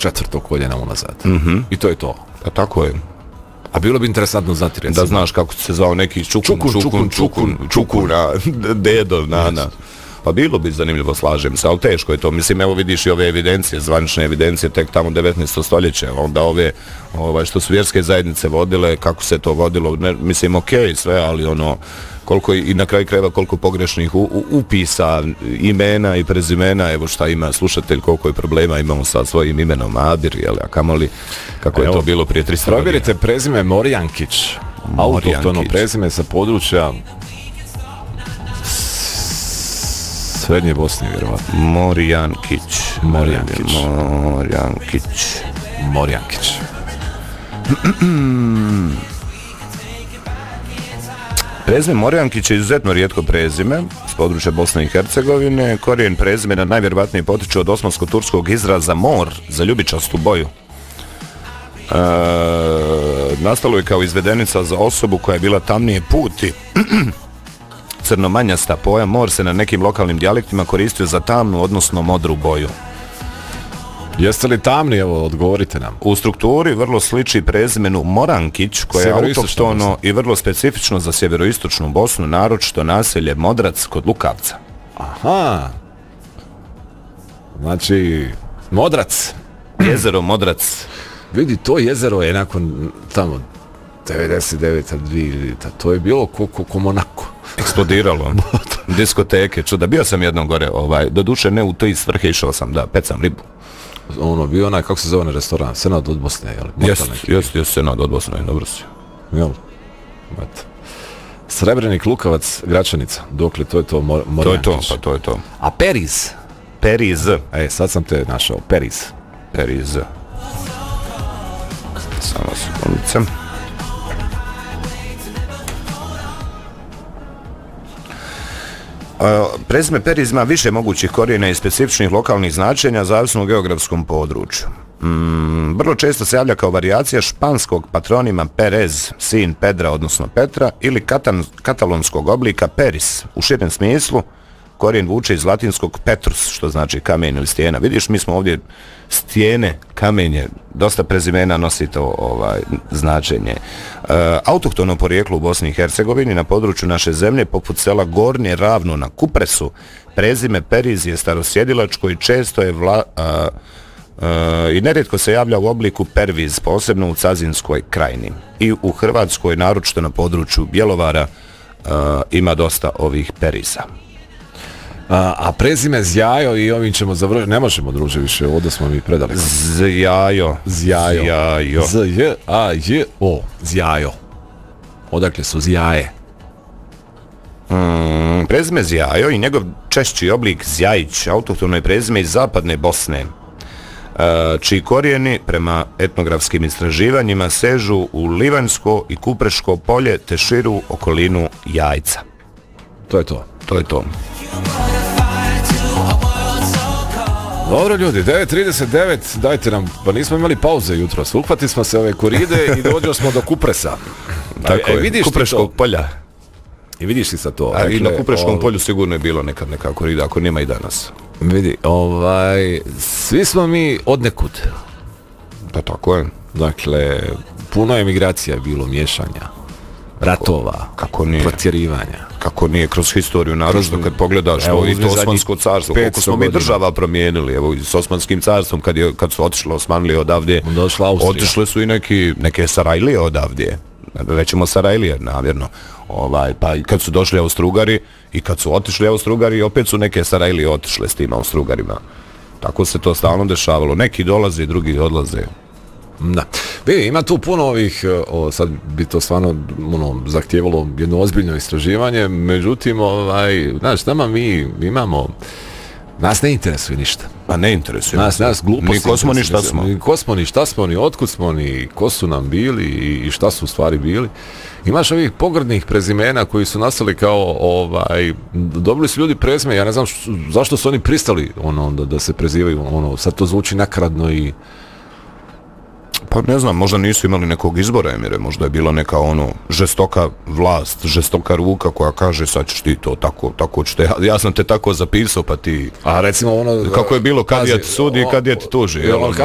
4. koljena unazad. I to je to. Pa tako je. A bilo bi interesantno znati, recimo. Da znaš kako se zvao neki čukun, dedo, nana. Pa bilo bi zanimljivo, slažem se, ali teško je to. Mislim, evo vidiš i ove evidencije, zvanične evidencije, tek tamo 19. stoljeće, onda ove što su vjerske zajednice vodile, kako se to vodilo, mislim, okej, sve, ali ono, koliko i na kraju krajeva koliko pogrešnih upisa, imena i prezimena, evo šta ima slušatelj, koliko je problema imamo sa svojim imenom Adir, jel, a kamoli kako je to bilo prije 300 godina. Provjerite prezime Morjankić, autohtono prezime sa područja Srednje Bosne, vjerovatno. Morjankić. Prezime Morjankić je izuzetno rijetko prezime s područja Bosne i Hercegovine. Korijen prezimena najvjerovatnije potiče od osmansko-turskog izraza mor za ljubičastu boju. Nastalo je kao izvedenica za osobu koja je bila tamnije puti. Crnomanjasta pojam mor se na nekim lokalnim dijalektima koristio za tamnu, odnosno modru boju. Jeste li tamni, evo, odgovorite nam. U strukturi vrlo sliči prezimenu Morankić, koje je autohtono i vrlo specifično za sjeveroistočnu Bosnu, naročito naselje Modrac kod Lukavca. Aha. Znači, Modrac. Jezero Modrac. Vidi, to jezero je nakon tamo 99. 2000. To je bilo ko Monako. Eksplodiralo. Diskoteke, čuda. Bio sam jednom gore, doduše ne u toj svrhe, išao sam da pecam ribu. Ono, bio onaj, kako se zove restoran, Senad od Bosne, jel? Jest, Senad od Bosne, dobro si. Jel? Srebrenik, Lukavac, Gračanica, dokle, to je to, Morjankić. To je to. A Periz? Periz. Sad sam te našao, Periz. Samo sekundice. Prezime Periz ima više mogućih korijena i specifičnih lokalnih značenja zavisno u geografskom području. Vrlo često se javlja kao varijacija španskog patronima Perez, sin Pedra, odnosno Petra, ili katalonskog oblika Peris. U širem smislu, korijen vuče iz latinskog Petrus, što znači kamen ili stijena. Vidiš, mi smo ovdje stijene, kamenje, dosta prezimena nosi to značenje. Autohtono porijeklo u Bosni i Hercegovini na području naše zemlje, poput sela Gornje Ravno na Kupresu, prezime Periz je starosjedilačko i često je i nerijetko se javlja u obliku Perviz, posebno u Cazinskoj krajini. I u Hrvatskoj, naročito na području Bjelovara, ima dosta ovih Periza. A prezime Zjajo, i ovim ćemo završiti, ne možemo, druže, više, ovdje smo mi predali. Zjajo. Z-J-A-J-O. Zjajo. Odakle su Zjaje? Prezime Zjajo i njegov češći oblik Zjajić, autohtono je prezime iz zapadne Bosne, čiji korijeni prema etnografskim istraživanjima sežu u Livanjsko i Kupreško polje te širu okolinu Jajca. To je to. Dobro, ljudi, 9:39, dajte nam, pa nismo imali pauze jutros, uhvatili smo se ove koride i dođo smo do Kupresa. Tako je, Kupreškog polja. I vidiš li sa to? A i na Kupreškom polju sigurno je bilo nekad neka korida, ako nema i danas. Vidi, svi smo mi odnekud. Pa tako je. Dakle, puno emigracija je bilo, miješanja, ratova, protjerivanja. Kako nije kroz historiju, naravno kad pogledaš i to Osmansko carstvo, koliko smo mi država promijenili, evo s Osmanskim carstvom kad su otišli Osmanlije odavdje, otišle su i neke Sarajlije odavdje, rećemo Sarajlije, namjerno, pa kad su došli Austro-Ugari i kad su otišli Austro-Ugari, opet su neke Sarajlije otišle s tim Austro-Ugarima. Tako se to stalno dešavalo, neki dolaze, drugi odlaze. Da. Vidi, ima tu puno ovih, sad bi to stvarno zahtijevalo jedno ozbiljno istraživanje, međutim, znaš, mi imamo, nas ne interesuje ništa. Pa ne interesuje. Nas gluposti. Ni ko smo, ni šta smo. Ni ko smo, ni šta smo, ni otkud smo, ni ko su nam bili i šta su u stvari bili. Imaš ovih pogrdnih prezimena koji su nastali kao, dobili su ljudi prezime, ja ne znam zašto su oni pristali da se prezivaju, sad to zvuči nakaradno i... Pa ne znam, možda nisu imali nekog izbora, Emire, možda je bila neka žestoka vlast, žestoka ruka koja kaže sad ćeš ti to tako ću te, ja sam te tako zapisao pa ti... A recimo kako je bilo, kad je ti sudi i kad je ti tuži.